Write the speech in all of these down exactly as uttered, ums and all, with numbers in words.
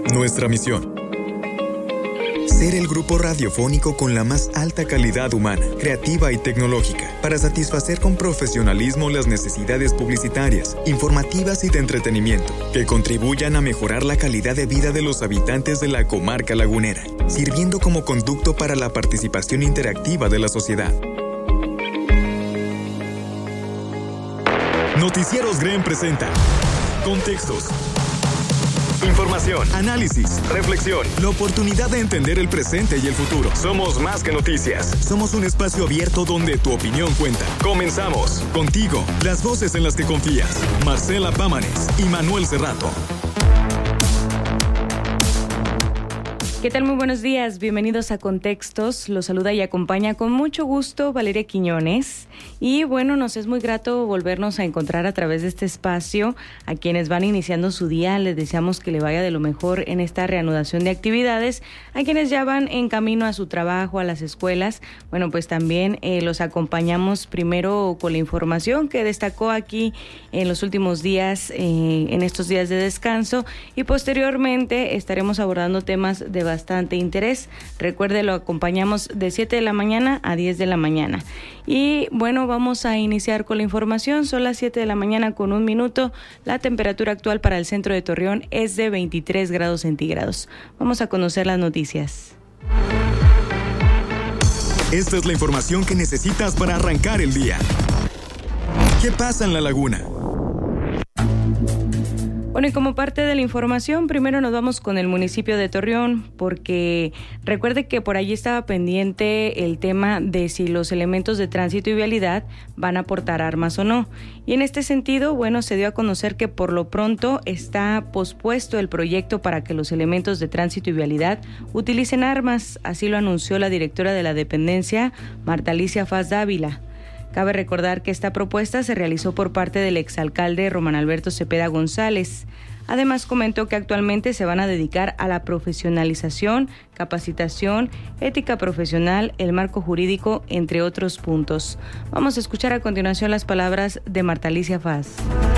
Nuestra misión: ser el grupo radiofónico con la más alta calidad humana, creativa y tecnológica, para satisfacer con profesionalismo las necesidades publicitarias, informativas y de entretenimiento, que contribuyan a mejorar la calidad de vida de los habitantes de la comarca lagunera, sirviendo como conducto para la participación interactiva de la sociedad. Noticieros G R E M presenta Contextos. Información, análisis, reflexión, la oportunidad de entender el presente y el futuro. Somos más que noticias. Somos un espacio abierto donde tu opinión cuenta. Comenzamos. Contigo, las voces en las que confías. Marcela Pámanes y Manuel Cerrato. ¿Qué tal? Muy buenos días, bienvenidos a Contextos. Los saluda y acompaña con mucho gusto Valeria Quiñones. Y bueno, nos es muy grato volvernos a encontrar a través de este espacio. A quienes van iniciando su día, les deseamos que le vaya de lo mejor en esta reanudación de actividades. A quienes ya van en camino a su trabajo, a las escuelas, bueno, pues también eh, los acompañamos primero con la información que destacó aquí en los últimos días, eh, en estos días de descanso, y posteriormente estaremos abordando temas de bastante interés. Recuerde, lo acompañamos de siete de la mañana a diez de la mañana. Y bueno, vamos a iniciar con la información. Son las siete de la mañana con un minuto. La temperatura actual para el centro de Torreón es de veintitrés grados centígrados. Vamos a conocer las noticias. Esta es la información que necesitas para arrancar el día. ¿Qué pasa en la laguna? Bueno, y como parte de la información, primero nos vamos con el municipio de Torreón, porque recuerde que por allí estaba pendiente el tema de si los elementos de tránsito y vialidad van a portar armas o no. Y en este sentido, bueno, se dio a conocer que por lo pronto está pospuesto el proyecto para que los elementos de tránsito y vialidad utilicen armas. Así lo anunció la directora de la dependencia, Marta Alicia Faz Dávila. Cabe recordar que esta propuesta se realizó por parte del exalcalde Román Alberto Cepeda González. Además, comentó que actualmente se van a dedicar a la profesionalización, capacitación, ética profesional, el marco jurídico, entre otros puntos. Vamos a escuchar a continuación las palabras de Marta Alicia Faz.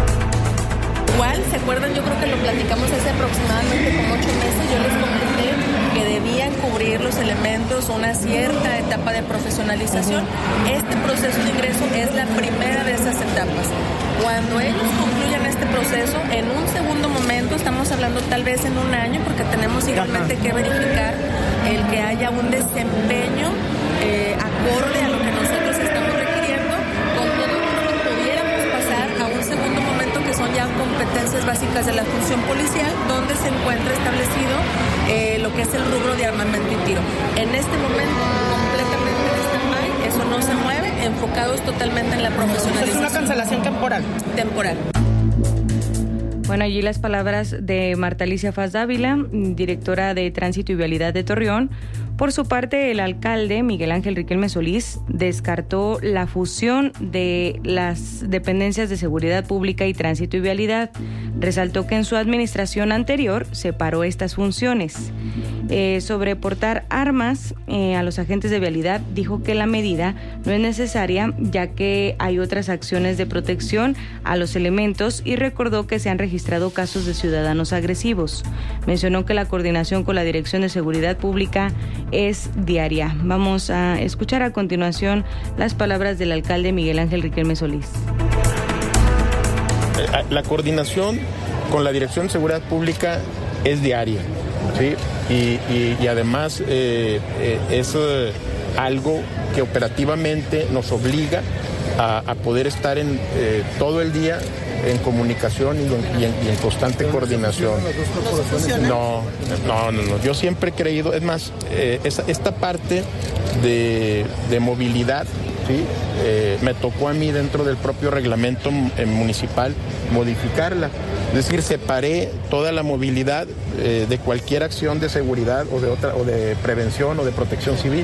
Igual, ¿se acuerdan? Yo creo que lo platicamos hace aproximadamente como ocho meses. Yo les comenté que debían cubrir los elementos una cierta etapa de profesionalización. Este proceso de ingreso es la primera de esas etapas. Cuando ellos concluyan este proceso, en un segundo momento, estamos hablando tal vez en un año, porque tenemos igualmente que verificar el que haya un desempeño eh, acorde a lo que nosotros estamos requiriendo. Con todo esto pudiéramos pasar a un segundo momento, que son ya competencias básicas de la función policial, donde se encuentra establecido eh, lo que es el rubro de armamento y tiro. En este momento, completamente en stand-by, eso no se mueve, enfocados totalmente en la profesionalización. Es una cancelación temporal. Temporal. Bueno, allí las palabras de Marta Alicia Faz Dávila, directora de Tránsito y Vialidad de Torreón. Por su parte, el alcalde Miguel Ángel Riquelme Solís descartó la fusión de las dependencias de Seguridad Pública y Tránsito y Vialidad. Resaltó que en su administración anterior separó estas funciones. Eh, sobre portar armas eh, a los agentes de vialidad, dijo que la medida no es necesaria, ya que hay otras acciones de protección a los elementos, y recordó que se han registrado casos de ciudadanos agresivos. Mencionó que la coordinación con la Dirección de Seguridad Pública es diaria. Vamos a escuchar a continuación las palabras del alcalde Miguel Ángel Riquelme Solís. La coordinación con la Dirección de Seguridad Pública es diaria, ¿sí? Y, y, y además eh, eh, es eh, algo que operativamente nos obliga a, a poder estar en eh, todo el día en comunicación y en, y en, y en constante coordinación. No, no, no, no. Yo siempre he creído, es más, eh, esa, esta parte de, de movilidad, ¿sí? Eh, me tocó a mí dentro del propio reglamento municipal modificarla. Es decir, separé toda la movilidad eh, de cualquier acción de seguridad o de otra, o de prevención o de protección civil.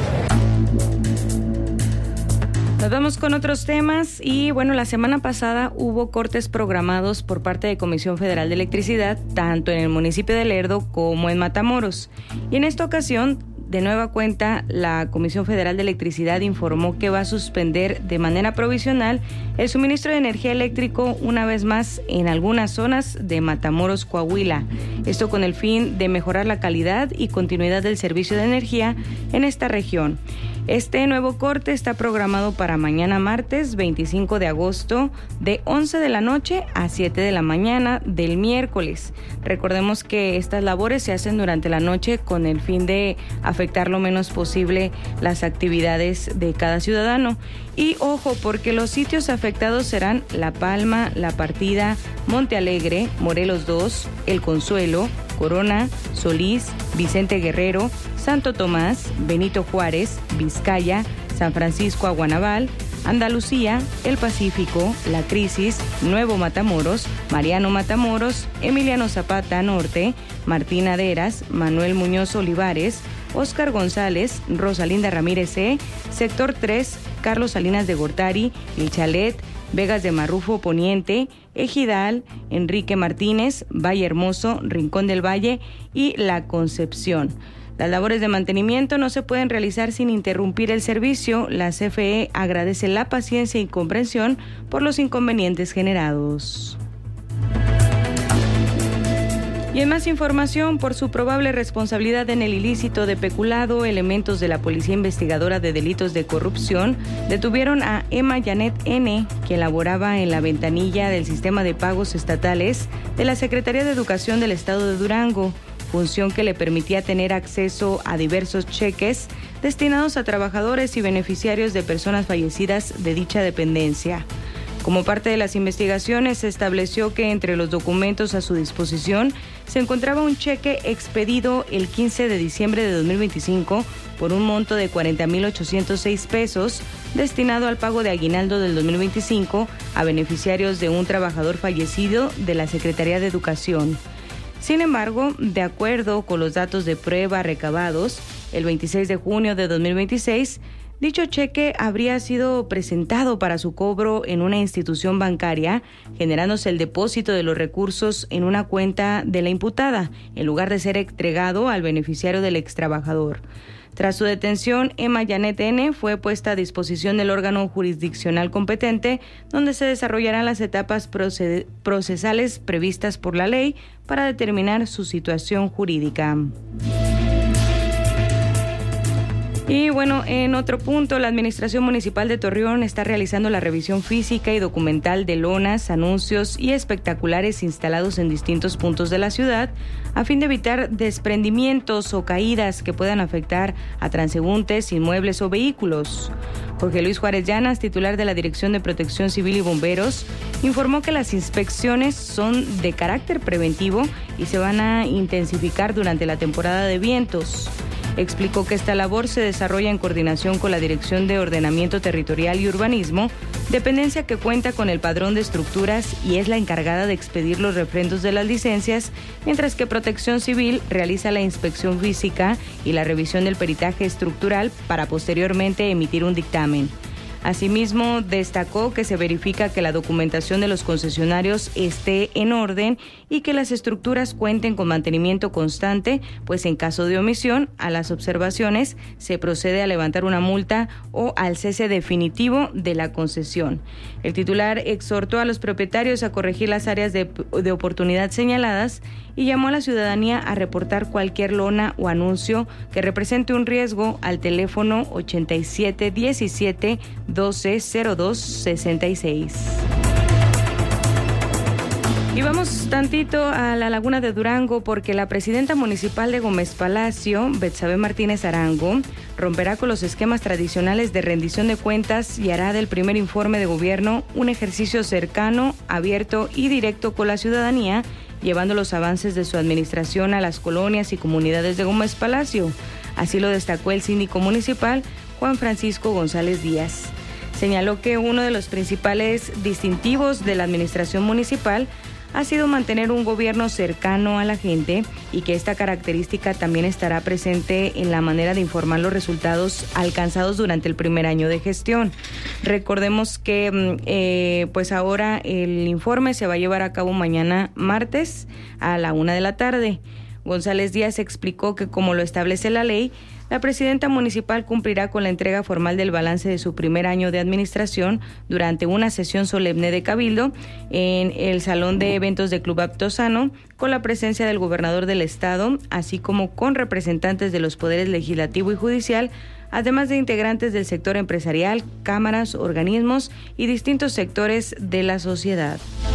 Nos vamos con otros temas y bueno, la semana pasada hubo cortes programados por parte de Comisión Federal de Electricidad, tanto en el municipio de Lerdo como en Matamoros. Y en esta ocasión de nueva cuenta, la Comisión Federal de Electricidad informó que va a suspender de manera provisional el suministro de energía eléctrico una vez más en algunas zonas de Matamoros, Coahuila. Esto con el fin de mejorar la calidad y continuidad del servicio de energía en esta región. Este nuevo corte está programado para mañana martes veinticinco de agosto de once de la noche a siete de la mañana del miércoles. Recordemos que estas labores se hacen durante la noche con el fin de afectar lo menos posible las actividades de cada ciudadano. Y ojo, porque los sitios afectados serán La Palma, La Partida, Monte Alegre, Morelos dos, El Consuelo, Corona, Solís, Vicente Guerrero, Santo Tomás, Benito Juárez, Vizcaya, San Francisco Aguanaval, Andalucía, El Pacífico, La Crisis, Nuevo Matamoros, Mariano Matamoros, Emiliano Zapata Norte, Martín Aderas, Manuel Muñoz Olivares, Óscar González, Rosalinda Ramírez C, Sector tres, Carlos Salinas de Gortari, El Chalet, Vegas de Marrufo Poniente, Ejidal, Enrique Martínez, Valle Hermoso, Rincón del Valle y La Concepción. Las labores de mantenimiento no se pueden realizar sin interrumpir el servicio. La C F E agradece la paciencia y comprensión por los inconvenientes generados. Y en más información, por su probable responsabilidad en el ilícito de peculado, elementos de la Policía Investigadora de Delitos de Corrupción detuvieron a Emma Janet N., que laboraba en la ventanilla del sistema de pagos estatales de la Secretaría de Educación del Estado de Durango, función que le permitía tener acceso a diversos cheques destinados a trabajadores y beneficiarios de personas fallecidas de dicha dependencia. Como parte de las investigaciones, se estableció que entre los documentos a su disposición se encontraba un cheque expedido el quince de diciembre de dos mil veinticinco por un monto de cuarenta mil ochocientos seis pesos destinado al pago de aguinaldo del dos mil veinticinco a beneficiarios de un trabajador fallecido de la Secretaría de Educación. Sin embargo, de acuerdo con los datos de prueba recabados, el veintiséis de junio de dos mil veintiséis, dicho cheque habría sido presentado para su cobro en una institución bancaria, generándose el depósito de los recursos en una cuenta de la imputada, en lugar de ser entregado al beneficiario del extrabajador. Tras su detención, Emma Janet N. fue puesta a disposición del órgano jurisdiccional competente, donde se desarrollarán las etapas proced- procesales previstas por la ley para determinar su situación jurídica. Y bueno, en otro punto, la Administración Municipal de Torreón está realizando la revisión física y documental de lonas, anuncios y espectaculares instalados en distintos puntos de la ciudad a fin de evitar desprendimientos o caídas que puedan afectar a transeúntes, inmuebles o vehículos. Jorge Luis Juárez Llanas, titular de la Dirección de Protección Civil y Bomberos, informó que las inspecciones son de carácter preventivo y se van a intensificar durante la temporada de vientos. Explicó que esta labor se desarrolla en coordinación con la Dirección de Ordenamiento Territorial y Urbanismo, dependencia que cuenta con el padrón de estructuras y es la encargada de expedir los refrendos de las licencias, mientras que Protección Civil realiza la inspección física y la revisión del peritaje estructural para posteriormente emitir un dictamen. Asimismo, destacó que se verifica que la documentación de los concesionarios esté en orden y que las estructuras cuenten con mantenimiento constante, pues en caso de omisión a las observaciones se procede a levantar una multa o al cese definitivo de la concesión. El titular exhortó a los propietarios a corregir las áreas de, de oportunidad señaladas y llamó a la ciudadanía a reportar cualquier lona o anuncio que represente un riesgo al teléfono ochenta y siete diecisiete doce cero dos sesenta y seis. Y vamos tantito a la Laguna de Durango porque la presidenta municipal de Gómez Palacio, Betsabe Martínez Arango, romperá con los esquemas tradicionales de rendición de cuentas y hará del primer informe de gobierno un ejercicio cercano, abierto y directo con la ciudadanía, llevando los avances de su administración a las colonias y comunidades de Gómez Palacio. Así lo destacó el síndico municipal, Juan Francisco González Díaz. Señaló que uno de los principales distintivos de la administración municipal ha sido mantener un gobierno cercano a la gente y que esta característica también estará presente en la manera de informar los resultados alcanzados durante el primer año de gestión. Recordemos que eh, pues ahora el informe se va a llevar a cabo mañana martes a la una de la tarde. González Díaz explicó que, como lo establece la ley, la presidenta municipal cumplirá con la entrega formal del balance de su primer año de administración durante una sesión solemne de Cabildo en el Salón de Eventos de Club Aptosano, con la presencia del gobernador del estado, así como con representantes de los poderes legislativo y judicial, además de integrantes del sector empresarial, cámaras, organismos y distintos sectores de la sociedad.